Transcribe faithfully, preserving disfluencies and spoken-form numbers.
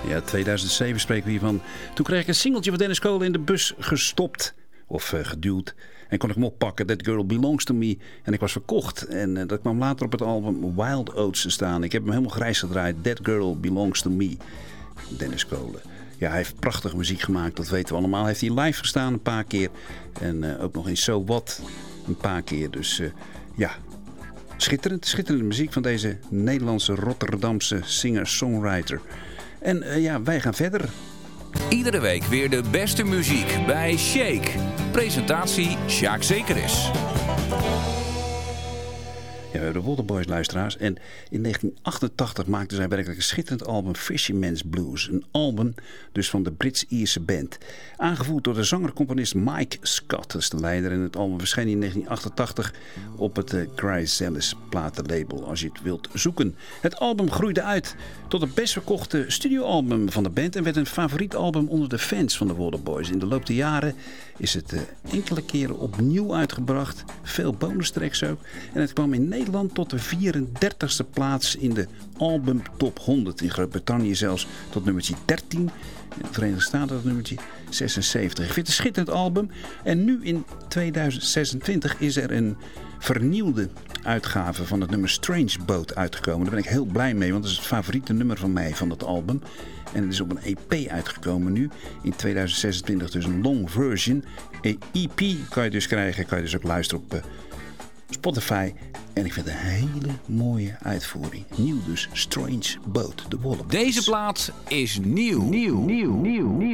Ja, tweeduizend zeven spreken we hiervan. Toen kreeg ik een singeltje van Dennis Cole in de bus gestopt. Of uh, geduwd. En kon ik hem oppakken. That Girl Belongs to Me. En ik was verkocht. En uh, dat kwam later op het album Wild Oats te staan. Ik heb hem helemaal grijs gedraaid. That Girl Belongs to Me. Dennis Cole. Ja, hij heeft prachtige muziek gemaakt. Dat weten we allemaal. Hij heeft hier live gestaan een paar keer. En uh, ook nog in So What een paar keer. Dus uh, ja... Schitterend, schitterende muziek van deze Nederlandse Rotterdamse singer-songwriter. En uh, ja, wij gaan verder. Iedere week weer de beste muziek bij Shake. Presentatie Sjaak Zekeris. Ja, we hebben de Waterboys luisteraars. En in negentien achtentachtig maakten zij werkelijk een schitterend album Fisherman's Blues. Een album dus van de Brits-Ierse band. Aangevoerd door de zanger-componist Mike Scott. Dat is de leider. En het album verscheen in negentien achtentachtig op het uh, Chrysalis platenlabel. Als je het wilt zoeken. Het album groeide uit tot het best verkochte studioalbum van de band. En werd een favoriet album onder de fans van de Waterboys. In de loop der jaren is het uh, enkele keren opnieuw uitgebracht. Veel bonus tracks ook. En het kwam in Nederland tot de vierendertigste plaats in de album top honderd. In Groot-Brittannië zelfs tot nummertje dertien. In de Verenigde Staten tot nummertje zesenzeventig. Ik vind het een schitterend album. En nu in tweeduizend zesentwintig is er een vernieuwde uitgave van het nummer Strange Boat uitgekomen. Daar ben ik heel blij mee, want dat is het favoriete nummer van mij van dat album. En het is op een E P uitgekomen nu in tweeduizend zesentwintig. Dus een long version. Een E P kan je dus krijgen. Kan je dus ook luisteren op uh, Spotify. En ik vind het een hele mooie uitvoering. Nieuw dus, Strange Boat, de Waterboys. Deze plaat is nieuw. Nieuw, nieuw, nieuw, nieuw.